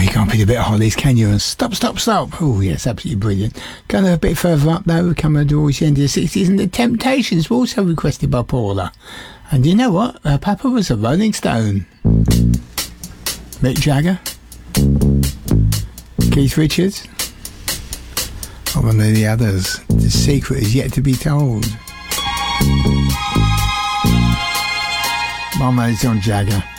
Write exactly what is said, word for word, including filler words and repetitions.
you can't beat a bit of Hollies, can you? And stop, stop, stop. Oh, yes, absolutely brilliant. Going a bit further up, though, we're coming towards the end of the sixties, and the Temptations were also requested by Paula. And you know what? Her papa was a Rolling Stone. Mick Jagger, Keith Richards, or one of the others. The secret is yet to be told. My man's John Jagger.